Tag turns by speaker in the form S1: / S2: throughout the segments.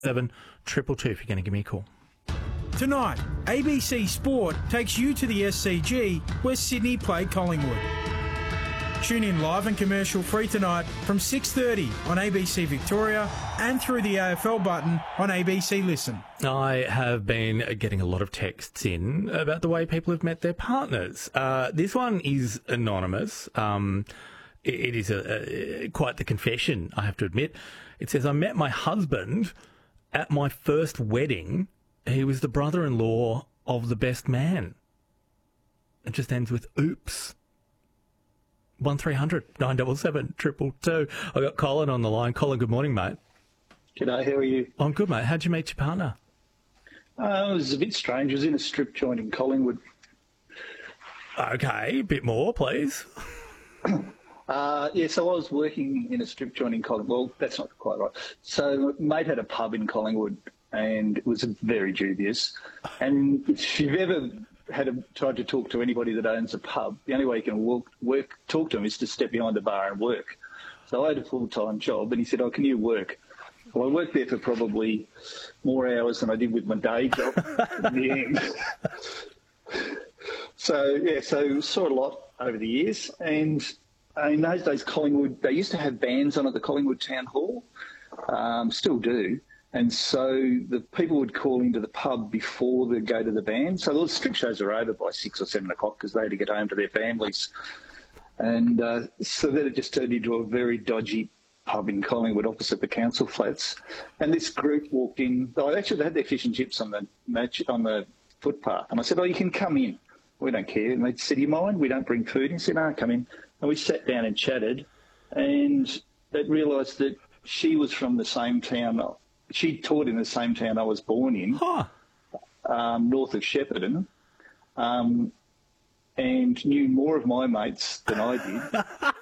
S1: 722 if you're going to give me a call.
S2: Tonight, ABC Sport takes you to the SCG where Sydney play Collingwood. Tune in live and commercial free tonight from 6:30 on ABC Victoria and through the AFL button on ABC Listen.
S1: I have been getting a lot of texts in about the way people have met their partners. This one is anonymous. It is quite the confession, I have to admit. It says, I met my husband at my first wedding. He was the brother-in-law of the best man. It just ends with oops. 1300 977 222. I got Colin on the line. Colin, good morning, mate.
S3: G'day, how are you?
S1: I'm good, mate. How'd you meet your partner?
S3: It was a bit strange. I was in a strip joint in Collingwood.
S1: Okay, a bit more, please.
S3: So I was working in a strip joint in Collingwood. Well, that's not quite right. So mate had a pub in Collingwood, and it was very dubious. And if you've ever tried to talk to anybody that owns a pub, the only way you can talk to them is to step behind the bar and work. So I had a full-time job, and he said, "Oh, can you work?" Well, I worked there for probably more hours than I did with my day job in the end. So saw a lot over the years, and in those days, Collingwood, they used to have bands on at the Collingwood Town Hall, still do. And so the people would call into the pub before they go to the band. So the strip shows are over by 6 or 7 o'clock because they had to get home to their families. And so then it just turned into a very dodgy pub in Collingwood opposite the council flats. And this group walked in. They had their fish and chips on the footpath. And I said, "Oh, you can come in. We don't care." And they said, "Do you mind? We don't bring food." And he said, "No, come in." And we sat down and chatted. And they realised that she was from the same town. She taught in the same town I was born in, north of Shepparton, and knew more of my mates than I did,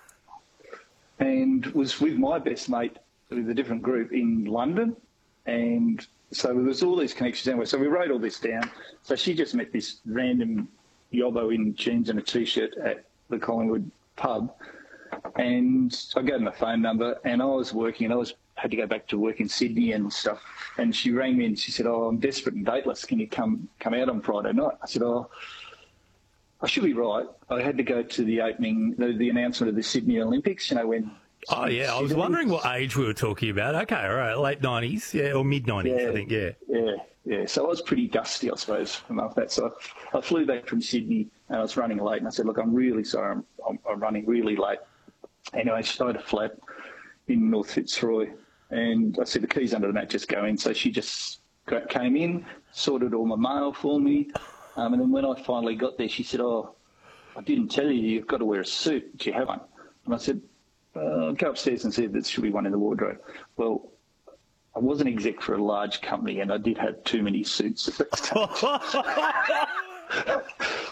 S3: and was with my best mate with a different group in London. And so there was all these connections anyway. So we wrote all this down. So she just met this random yobbo in jeans and a T-shirt at the Collingwood pub, and I gave him a phone number, and I was working, and had to go back to work in Sydney and stuff. And she rang me and she said, "Oh, I'm desperate and dateless. Can you come out on Friday night?" I said, "Oh, I should be right. I had to go to the opening, the announcement of the Sydney Olympics, when..."
S1: Oh, yeah, I was wondering what age we were talking about. Okay, all right, late 90s, or mid-90s, I think,
S3: Yeah. So I was pretty dusty, I suppose, from that. So I flew back from Sydney and I was running late, and I said, "Look, I'm really sorry. I'm running really late." Anyway, she had a flat in North Fitzroy. And I said, "The key's under the mat, just go in." So she just came in, sorted all my mail for me. And then when I finally got there, she said, "Oh, I didn't tell you, you've got to wear a suit. Do you have one?" And I said, "Go upstairs and see if there should be one in the wardrobe." Well, I was an exec for a large company, and I did have too many suits at that stage.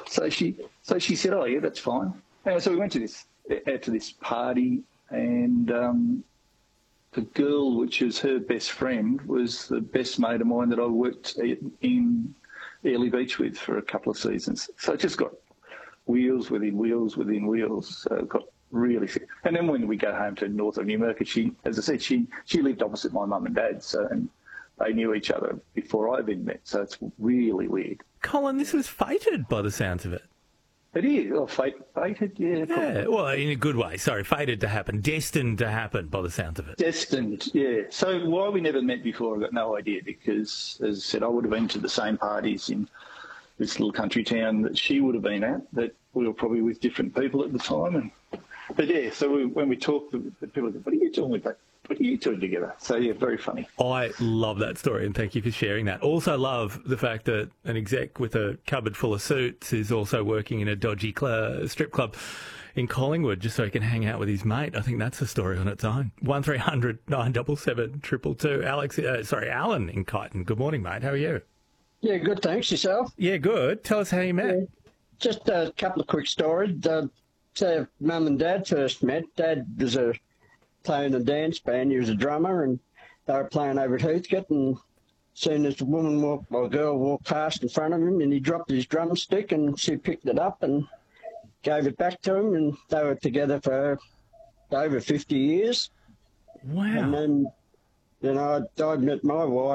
S3: So she said, "Oh, yeah, that's fine." Anyway, so we went to this party, and the girl, which was her best friend, was the best mate of mine that I worked in Airlie Beach with for a couple of seasons. So it just got wheels within wheels within wheels. So it got really sick. And then when we go home to north of Newmarket, she, as I said, she lived opposite my mum and dad, and they knew each other before I even met. So it's really weird.
S1: Colin, this was fated by the sounds of it.
S3: It is. Oh, fated, yeah.
S1: Yeah, well, in a good way. Sorry, fated to happen. Destined to happen by the sounds of it.
S3: Destined, yeah. So why we never met before, I've got no idea, because, as I said, I would have been to the same parties in this little country town that she would have been at, that we were probably with different people at the time. But yeah, so when we talked, the people go, "What are you doing with that? What are you doing together?" So yeah, very funny.
S1: I love that story, and thank you for sharing that. Also love the fact that an exec with a cupboard full of suits is also working in a dodgy strip club in Collingwood just so he can hang out with his mate. I think that's a story on its own. 1300 977 222. Alan in Kyneton. Good morning, mate. How are you?
S4: Yeah, good, thanks. Yourself?
S1: Yeah, good. Tell us how you met.
S4: Yeah. Just a couple of quick stories. So Mum and Dad first met. Dad was playing a dance band. He was a drummer, and they were playing over at Heathcote, and soon as a girl walked past in front of him, and he dropped his drumstick, and she picked it up and gave it back to him, and they were together for over 50 years.
S1: Wow.
S4: And then I'd met my wife